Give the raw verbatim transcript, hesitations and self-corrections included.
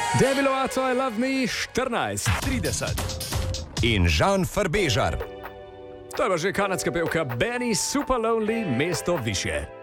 Demi Lovato, I love me, štirinajst trideset. In Žan Farbežar. To je pa že kanadska pevka Benny, Super Lonely, mesto više.